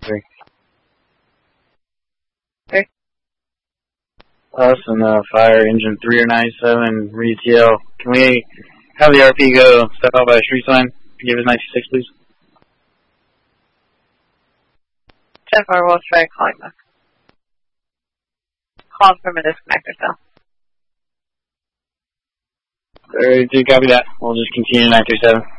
3. Okay. Us and fire engine 3097 retail. Can we have the RP go step out by a street sign? Give us 96, please. 10-4, we'll try calling back. Call from a disconnector cell. 32, copy that. We'll just continue 937.